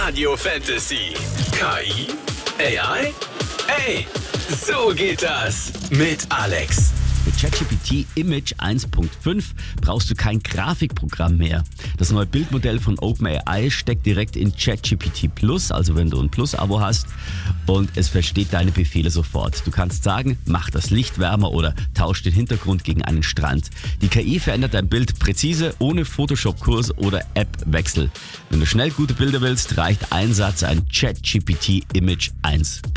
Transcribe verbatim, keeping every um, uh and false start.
Radio Fantasy. K I? A I? Ey, so geht das mit Alex. Mit ChatGPT Image eins Punkt fünf brauchst du kein Grafikprogramm mehr. Das neue Bildmodell von OpenAI steckt direkt in ChatGPT Plus, also wenn du ein Plus-Abo hast, und es versteht deine Befehle sofort. Du kannst sagen, mach das Licht wärmer oder tausch den Hintergrund gegen einen Strand. Die K I verändert dein Bild präzise, ohne Photoshop-Kurs oder App-Wechsel. Wenn du schnell gute Bilder willst, reicht ein Satz, ein ChatGPT Image eins Punkt fünf.